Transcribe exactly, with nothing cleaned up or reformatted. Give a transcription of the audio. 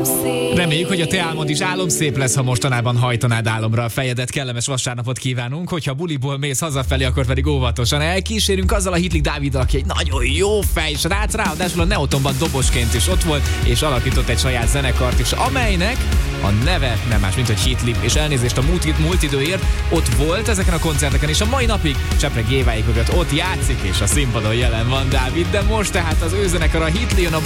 szép. Reméljük, hogy a te álmod is álomszép lesz, ha mostanában hajtanád álomra a fejedet. Kellemes vasárnapot kívánunk, hogyha buliból mész hazafelé, akkor pedig óvatosan elkísérünk azzal a Hitlik Dáviddal, aki egy nagyon jó fej srác, ráadásul a Neotonban dobosként is ott volt, és alakított egy saját zenekart is, amelynek a neve nem más, mint hogy Hitlik, és elnézést a múlt, múlt időért, ott volt ezeken a koncerteken, és a mai napig Csepreg éváig mögött ott játszik, és a színpadon jelen van Dávid, de most tehát az ő zenekar a Hitli jön a